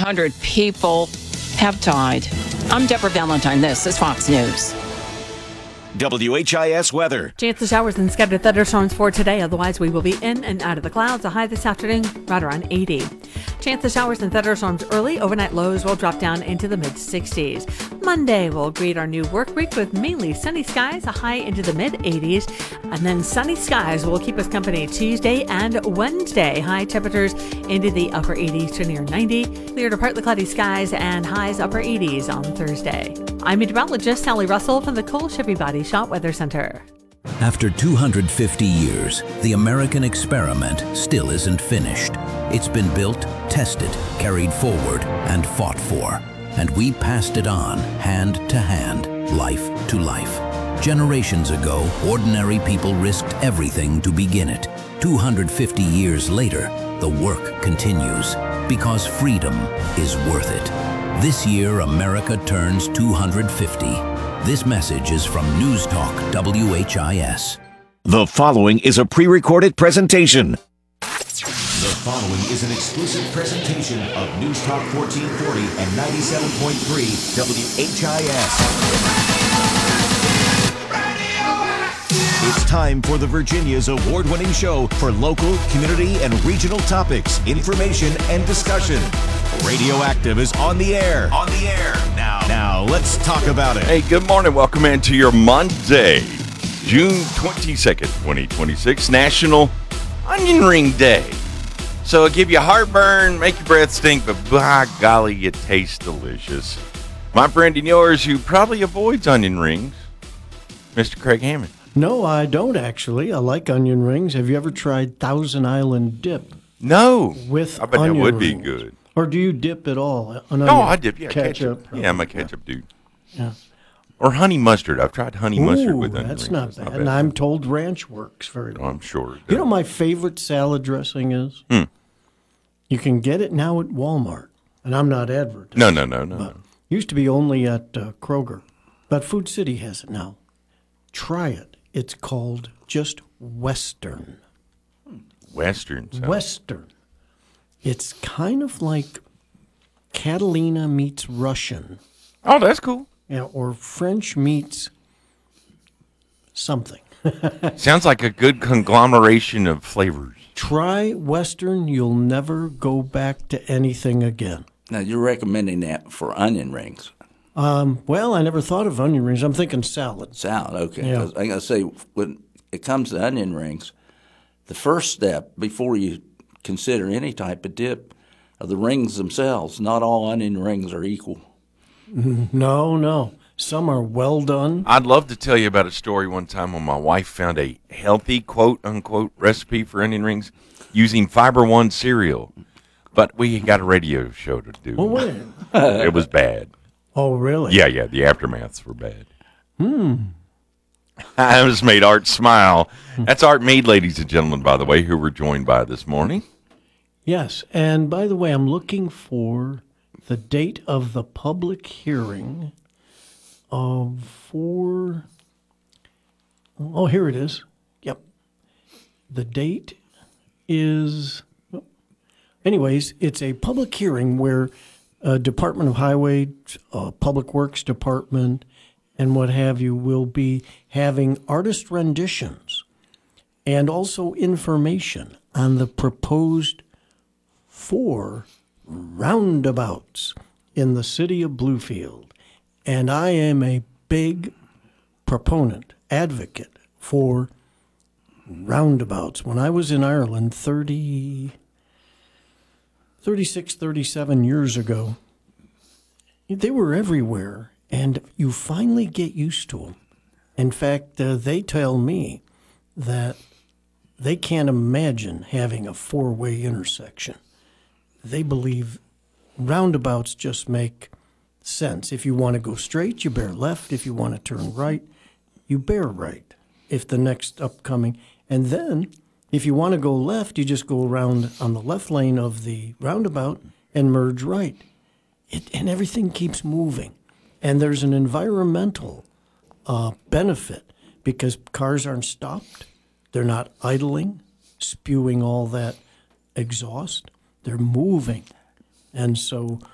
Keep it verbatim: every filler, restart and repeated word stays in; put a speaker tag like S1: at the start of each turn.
S1: hundred people have died. I'm Deborah Valentine. This is Fox News.
S2: W H I S weather.
S3: Chance of showers and scattered thunderstorms for today. Otherwise, we will be in and out of the clouds. A high this afternoon, right around eighty. Chance of showers and thunderstorms early. Overnight lows will drop down into the mid sixties. Monday will greet our new work week with mainly sunny skies, a high into the mid eighties. And then sunny skies will keep us company Tuesday and Wednesday. High temperatures into the upper eighties to near ninety. Clear to partly cloudy skies and highs upper eighties on Thursday. I'm meteorologist Sally Russell from the Cole Chevy Body Shop Weather Center.
S4: After two hundred fifty years, the American experiment still isn't finished. It's been built, tested, carried forward, and fought for. And we passed it on, hand to hand, life to life. Generations ago, ordinary people risked everything to begin it. two hundred fifty years later, the work continues, because freedom is worth it. This year, America turns two hundred fifty. This message is from News Talk W H I S.
S2: The following is a pre-recorded presentation. The following is an exclusive presentation of News Talk fourteen forty and ninety-seven point three W H I S. It's time for the Virginia's award-winning show for local, community, and regional topics, information, and discussion. Radioactive is on the air. On the air. Now, now let's talk about it.
S5: Hey, good morning. Welcome into your Monday, June twenty-second, twenty twenty-six, National Onion Ring Day. So it'll give you heartburn, make your breath stink, but by golly, it tastes delicious. My friend and yours who probably avoids onion rings, Mister Craig Hammond.
S6: No, I don't actually. I like onion rings. Have you ever tried Thousand Island dip?
S5: No.
S6: With
S5: I bet
S6: onion
S5: that would
S6: rings?
S5: be good.
S6: Or do you dip at all? An
S5: No,
S6: onion?
S5: I dip. Yeah, ketchup.
S6: ketchup.
S5: Yeah, I'm a ketchup dude.
S6: Yeah.
S5: Or honey mustard. I've tried honey mustard
S6: Ooh,
S5: with onion
S6: that's
S5: rings.
S6: not
S5: That's
S6: bad.
S5: not bad.
S6: And I'm told ranch works very well.
S5: Oh, I'm sure. it
S6: You know
S5: does.
S6: my favorite salad dressing is?
S5: Hmm.
S6: You can get it now at Walmart. And I'm not advertising.
S5: No, no, no, no,
S6: But
S5: no.
S6: used to be only at uh, Kroger. But Food City has it now. Try it. It's called just Western.
S5: Western. sounds-
S6: Western. It's kind of like Catalina meets Russian.
S5: Oh, that's cool.
S6: Yeah, or French meets something.
S5: Sounds like a good conglomeration of flavors.
S6: Try Western, you'll never go back to anything again.
S7: Now, you're recommending that for onion rings.
S6: Um, well, I never thought of onion rings. I'm thinking salad.
S7: Salad, okay.
S6: Yeah.
S7: 'Cause I gotta say, when it comes to onion rings, the first step before you consider any type of dip are the rings themselves. Not all onion rings are equal.
S6: No, no. Some are well done.
S5: I'd love to tell you about a story one time when my wife found a healthy, quote unquote, recipe for onion rings using Fiber One cereal. But we got a radio show to do.
S6: Oh, wait.
S5: It was bad.
S6: Oh, really?
S5: Yeah, yeah, the aftermaths were bad. Hmm. I just made Art smile. That's Art Mead, ladies and gentlemen, by the way, who we're joined by this morning.
S6: Yes. And by the way, I'm looking for the date of the public hearing of for. Oh, here it is. Yep. The date is. Anyways, it's a public hearing where uh, Department of Highway, uh, Public Works Department, and what have you will be having artist renditions and also information on the proposed four roundabouts in the city of Bluefield. And I am a big proponent, advocate for roundabouts. When I was in Ireland thirty, thirty-six, thirty-seven years ago, they were everywhere, and you finally get used to them. In fact, uh, they tell me that they can't imagine having a four-way intersection. They believe roundabouts just make sense. If you want to go straight, you bear left. If you want to turn right, you bear right. If the next upcoming, and then if you want to go left, you just go around on the left lane of the roundabout and merge right. It, and everything keeps moving. And there's an environmental uh, benefit because cars aren't stopped. They're not idling, spewing all that exhaust. They're moving. And so